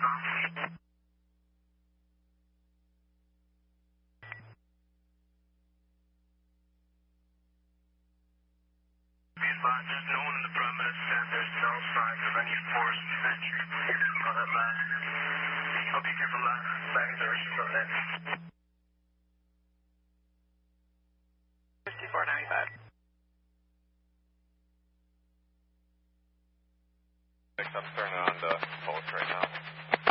There's no one in the perimeter, and there's no signs of any forced entry. On that last. Hope you careful last. Back in directions on that. 5495. I'm turning on the pulse right now.